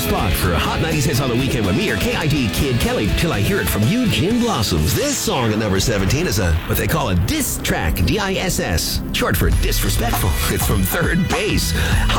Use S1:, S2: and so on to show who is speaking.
S1: spot for Hot 90s Hits on the Weekend with me, or KID Kid Kelly, Till I Hear It From You, Gin Blossoms. This song at number 17 is what they call a diss track, DISS, short for disrespectful. It's from Third Base.